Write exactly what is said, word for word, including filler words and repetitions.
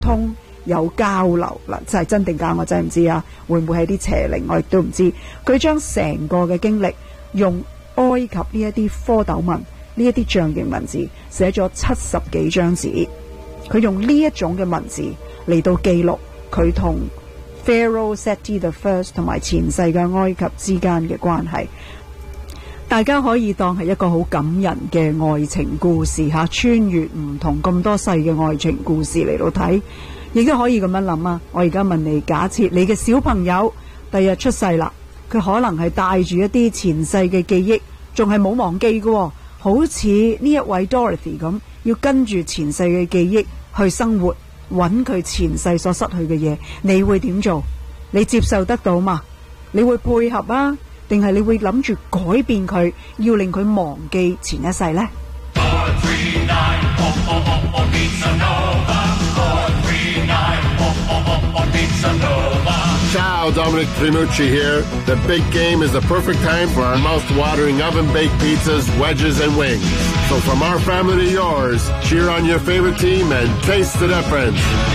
通有交流啦，就係真定假我真係唔知啊，會唔會係啲邪靈我亦都唔知。佢將成個嘅經歷用埃及呢一啲蝌蚪文呢一啲象形文字寫咗七十幾張紙，佢用呢一種嘅文字嚟到記錄佢同 Pharaoh Seti the First 同埋前世嘅埃及之間嘅關係。大家可以當係一個好感人嘅愛情故事吓，穿越唔同咁多世嘅愛情故事嚟到睇，亦都可以咁樣諗啊！我而家問你，假設你嘅小朋友第日出世啦，佢可能係帶住一啲前世嘅記憶，仲係冇忘記嘅，好似呢一位 Dorothy 咁，要跟住前世嘅記憶去生活，揾佢前世所失去嘅嘢，你會點做？你接受得到嘛？你會配合啊？定係你會諗住改變佢，要令佢忘記前一世呢？ Ciao, Dominic Primucci here. The big game is the perfect time for our mouth-watering oven-baked pizzas, wedges, and wings. So from our family to yours, cheer on your favorite team and taste the difference.